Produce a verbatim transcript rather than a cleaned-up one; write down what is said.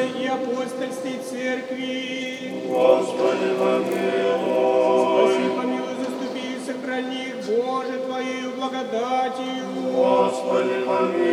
Христовой и апостольской церкви. Господи, помилуй. Спаси, помилуй, заступи и сохрани их, Боже, Твоею благодатью. Господи, помилуй.